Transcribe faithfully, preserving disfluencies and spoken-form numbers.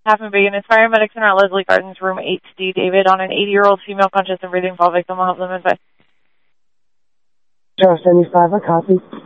Half and Bacon. It's Paramedics Center at Leslie Gardens, room eight D. David, on an eighty-year-old female conscious and breathing fall victim. Will help them advise. Charles seventy-five, I copy.